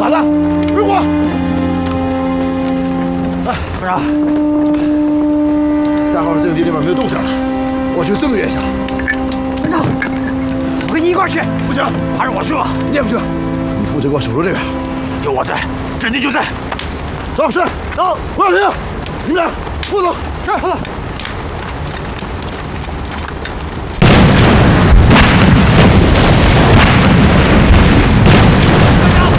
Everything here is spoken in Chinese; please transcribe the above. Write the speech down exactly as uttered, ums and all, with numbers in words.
晚了，如果……哎，班长，三号阵地里面没有动静了，我去增援一下。班长，我跟你一块去。不行，还是我去吧。你也不去，你负责给我守住这边。有我在，阵地就在。走，是走，不要停，你们俩跟我走。是，好的。